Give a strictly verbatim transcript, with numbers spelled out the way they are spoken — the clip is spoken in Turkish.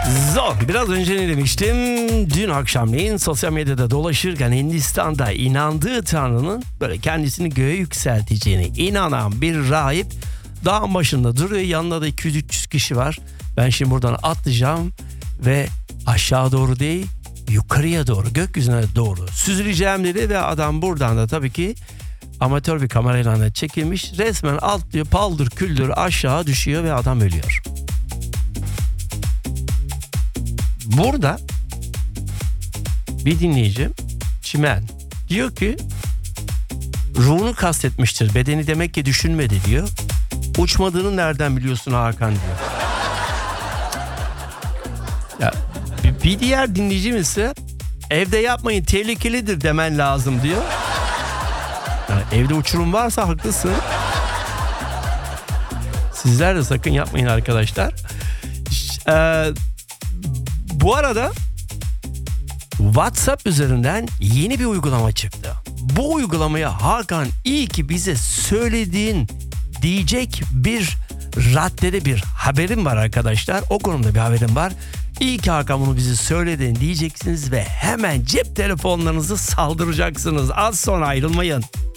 Zor. Biraz önce ne demiştim? Dün akşamleyin sosyal medyada dolaşırken Hindistan'da inandığı Tanrı'nın böyle kendisini göğe yükselteceğine inanan bir rahip dağın başında duruyor. Yanında da iki yüz üç yüz kişi var. Ben şimdi buradan atlayacağım ve aşağı doğru değil, yukarıya doğru, gökyüzüne doğru süzüleceğim dedi ve adam buradan da tabii ki amatör bir kamerayla çekilmiş. Resmen atlıyor, paldır küldür aşağı düşüyor ve adam ölüyor. Burada bir dinleyici Çimen diyor ki ruhunu kastetmiştir, bedeni demek ki düşünmedi diyor. Uçmadığını nereden biliyorsun Hakan diyor. Ya, bir diğer dinleyicim ise evde yapmayın tehlikelidir demen lazım diyor. Yani evde uçurum varsa haklısın. Sizler de sakın yapmayın arkadaşlar. Ee, bu arada WhatsApp üzerinden yeni bir uygulama çıktı. Bu uygulamaya Hakan iyi ki bize söylediğin diyecek bir raddede bir haberim var arkadaşlar. O konuda bir haberim var. İyi ki Hakan bunu bize söyledin diyeceksiniz ve hemen cep telefonlarınızı saldıracaksınız. Az sonra ayrılmayın.